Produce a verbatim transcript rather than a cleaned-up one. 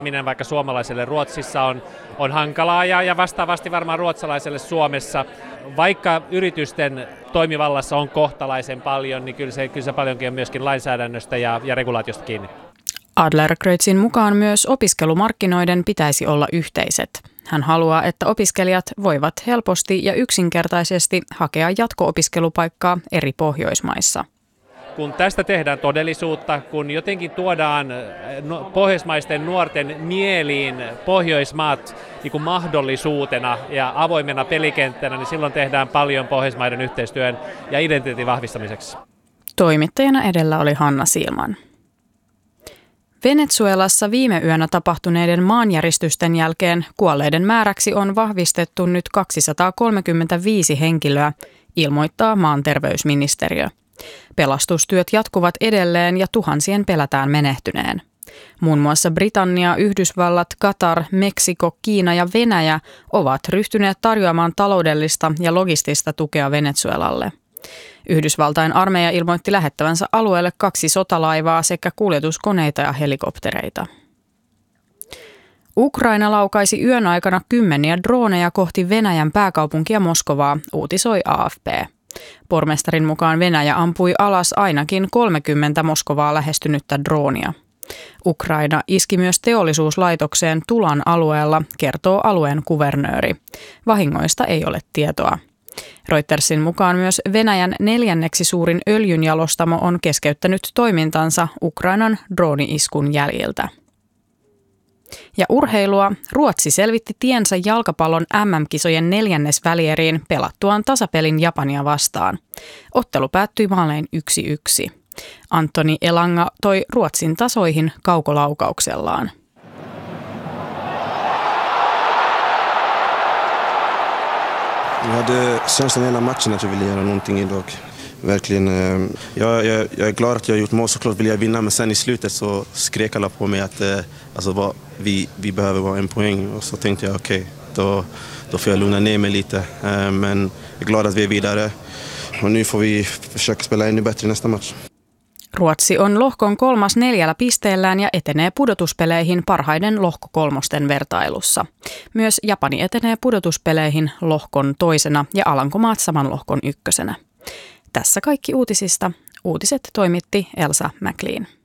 Minen vaikka suomalaiselle Ruotsissa on, on hankalaa ja, ja vastaavasti varmaan ruotsalaiselle Suomessa. Vaikka yritysten toimivallassa on kohtalaisen paljon, niin kyllä se, kyllä se paljonkin on myöskin lainsäädännöstä ja, ja regulaatiosta kiinni. Adlercreutzin mukaan myös opiskelumarkkinoiden pitäisi olla yhteiset. Hän haluaa, että opiskelijat voivat helposti ja yksinkertaisesti hakea jatko-opiskelupaikkaa eri Pohjoismaissa. Kun tästä tehdään todellisuutta, kun jotenkin tuodaan pohjoismaisten nuorten mieliin Pohjoismaat niin kuin mahdollisuutena ja avoimena pelikenttänä, niin silloin tehdään paljon Pohjoismaiden yhteistyön ja identiteetin vahvistamiseksi. Toimittajana edellä oli Hanna Silman. Venezuelassa viime yönä tapahtuneiden maanjäristysten jälkeen kuolleiden määräksi on vahvistettu nyt kaksisataakolmekymmentäviisi henkilöä, ilmoittaa maan terveysministeriö. Pelastustyöt jatkuvat edelleen ja tuhansien pelätään menehtyneen. Muun muassa Britannia, Yhdysvallat, Katar, Meksiko, Kiina ja Venäjä ovat ryhtyneet tarjoamaan taloudellista ja logistista tukea Venezuelalle. Yhdysvaltain armeija ilmoitti lähettävänsä alueelle kaksi sotalaivaa sekä kuljetuskoneita ja helikoptereita. Ukraina laukaisi yön aikana kymmeniä drooneja kohti Venäjän pääkaupunkia Moskovaa, uutisoi A F P. Pormestarin mukaan Venäjä ampui alas ainakin kolmekymmentä Moskovaa lähestynyttä droonia. Ukraina iski myös teollisuuslaitokseen Tulan alueella, kertoo alueen kuvernööri. Vahingoista ei ole tietoa. Reutersin mukaan myös Venäjän neljänneksi suurin öljynjalostamo on keskeyttänyt toimintansa Ukrainan drooni-iskun jäljiltä. Ja urheilua. Ruotsi selvitti tiensä jalkapallon M M-kisojen neljännesvälieriin pelattuaan tasapelin Japania vastaan. Ottelu päättyi maalein yksi yksi. Antoni Elanga toi Ruotsin tasoihin kaukolaukauksellaan. Jag hade känslan hela matchen att jag ville göra någonting idag. Verkligen. Jag, jag, jag är glad att jag har gjort mål, såklart vill jag vinna, men sen i slutet så skrek alla på mig att alltså, vad, vi, vi behöver bara en poäng. Och så tänkte jag okej, okay, då, då får jag lugna ner mig lite. Men jag är glad att vi är vidare och nu får vi försöka spela ännu bättre nästa match. Ruotsi on lohkon kolmas neljällä pisteellään ja etenee pudotuspeleihin parhaiden lohkokolmosten vertailussa. Myös Japani etenee pudotuspeleihin lohkon toisena ja Alankomaat saman lohkon ykkösenä. Tässä kaikki uutisista. Uutiset toimitti Elsa McLean.